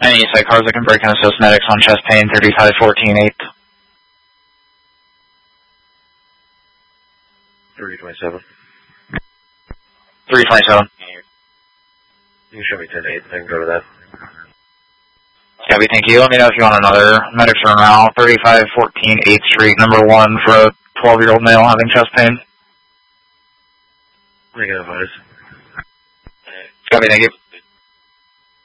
Any Eastside cars that can break and assist medics on chest pain, 3514 8th. 327. 327. You can show me 10-8, I can go to that. Copy, thank you. Let me know if you want another medics are around 3514 8th Street, number 1 for a 12-year-old male having chest pain. Negative, advise. Copy, thank you.